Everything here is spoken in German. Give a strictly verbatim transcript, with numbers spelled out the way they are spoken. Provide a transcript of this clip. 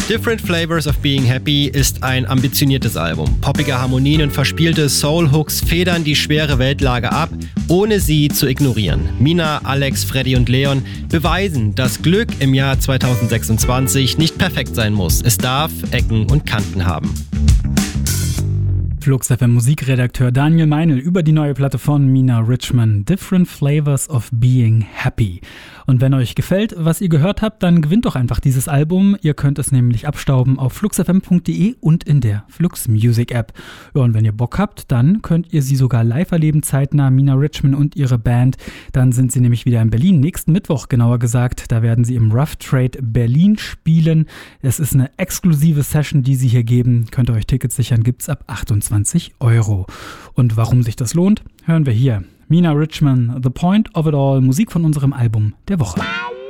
Different Flavors of Being Happy ist ein ambitioniertes Album. Poppige Harmonien und verspielte Soul-Hooks federn die schwere Weltlage ab, ohne sie zu ignorieren. Mina, Alex, Freddy und Leon beweisen, dass Glück im Jahr zweitausendsechsundzwanzig nicht perfekt sein muss. Es darf Ecken und Kanten haben. Flux F M Musikredakteur Daniel Meinl über die neue Platte von Mina Richman, Different Flavors of Being Happy. Und wenn euch gefällt, was ihr gehört habt, dann gewinnt doch einfach dieses Album. Ihr könnt es nämlich abstauben auf flux f m punkt d e und in der Flux Music App. Ja, und wenn ihr Bock habt, dann könnt ihr sie sogar live erleben, zeitnah, Mina Richman und ihre Band. Dann sind sie nämlich wieder in Berlin, nächsten Mittwoch genauer gesagt. Da werden sie im Rough Trade Berlin spielen. Es ist eine exklusive Session, die sie hier geben. Könnt ihr euch Tickets sichern, gibt's ab achtundzwanzig Euro. Und warum sich das lohnt, hören wir hier. Mina Richman, The Point of It All, Musik von unserem Album der Woche.